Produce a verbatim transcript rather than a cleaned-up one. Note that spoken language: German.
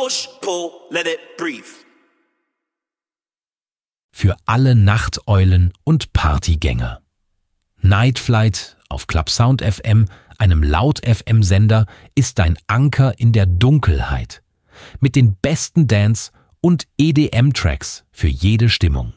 Push, pull, let it breathe. Für alle Nachteulen und Partygänger. Night Flight auf Club Sound F M, einem Laut-F M-Sender, ist dein Anker in der Dunkelheit. Mit den besten Dance- und E D M-Tracks für jede Stimmung.